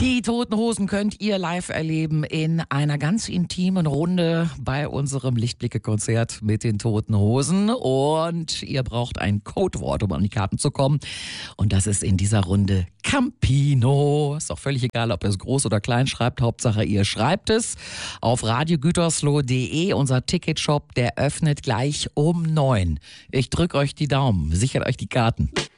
Die Toten Hosen könnt ihr live erleben in einer ganz intimen Runde bei unserem Lichtblicke-Konzert mit den Toten Hosen. Und ihr braucht ein Codewort, um an die Karten zu kommen. Und das ist in dieser Runde Campino. Ist doch völlig egal, ob ihr es groß oder klein schreibt. Hauptsache, ihr schreibt es auf radiogütersloh.de. Unser Ticketshop, der öffnet gleich um 9. Ich drücke euch die Daumen. Sichert euch die Karten.